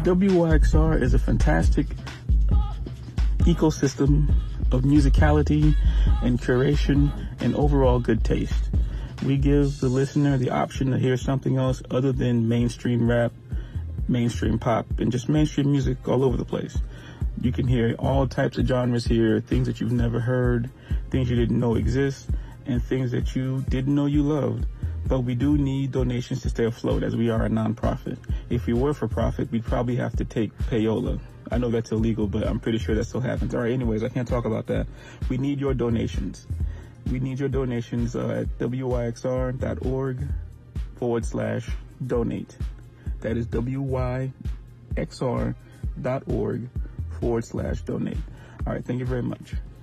WYXR is a fantastic ecosystem of musicality and curation and overall good taste. We give the listener the option to hear something else other than mainstream rap, mainstream pop, and just mainstream music all over the place. You can hear all types of genres here, things that you've never heard, things you didn't know exist, and things that you didn't know you loved. But we do need donations to stay afloat, as we are a nonprofit. If we were for profit, we'd probably have to take payola. I know that's illegal, but I'm pretty sure that still happens. All right, anyways, I can't talk about that. We need your donations. We need your donations at wyxr.org/donate. That is wyxr.org/donate. All right, thank you very much.